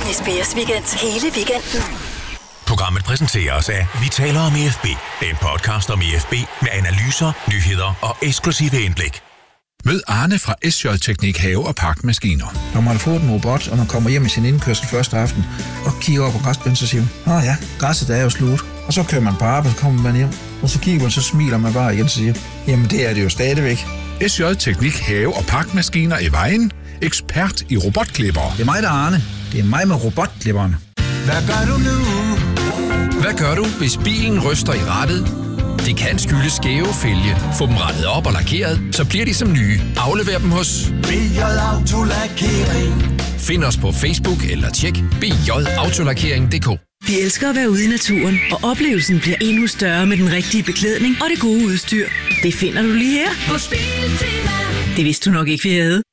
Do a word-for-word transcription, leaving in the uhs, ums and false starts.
Britney Spears weekend hele weekenden. Programmet præsenteres af Vi taler om E F B. En podcast om E F B med analyser, nyheder og eksklusive indblik. Mød Arne fra S J Teknik Have- og Parkmaskiner. Når man har fået en robot, og man kommer hjem i sin indkørsel første aften, og kigger over på græsplænen, så siger man, åh ja, græsset der er jo slut. Og så kører man på arbejde, så kommer man hjem, og så kigger man, så smiler man bare igen og siger, jamen det er det jo stadigvæk. S J Teknik Have- og Parkmaskiner i Vejen. Ekspert i robotklipper. Det er mig, der er Arne. Det er mig med robotklipperen. Hvad gør du nu? Hvad gør du, hvis bilen ryster i rattet? Det kan skyldes skæve fælge. Få dem rettet op og lakeret, så bliver de som nye. Aflever dem hos B J Autolakering. Find os på Facebook eller tjek b j autolakering punktum d k. Vi elsker at være ude i naturen, og oplevelsen bliver endnu større med den rigtige beklædning og det gode udstyr. Det finder du lige her. Det vidste du nok ikke, vi havde.